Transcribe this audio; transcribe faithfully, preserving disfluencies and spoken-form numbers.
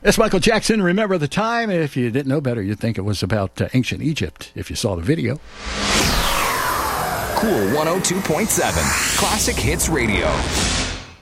It's Michael Jackson. Remember the time? If you didn't know better, you'd think it was about uh, ancient Egypt if you saw the video. Cool one oh two point seven. Classic Hits Radio.